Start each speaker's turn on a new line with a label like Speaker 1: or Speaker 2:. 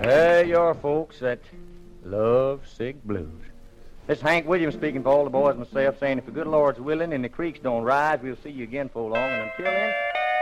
Speaker 1: They're your folks that love sick blues. This is Hank Williams speaking for all the boys and myself, saying if the good Lord's willing and the creeks don't rise, we'll see you again for long. And until then,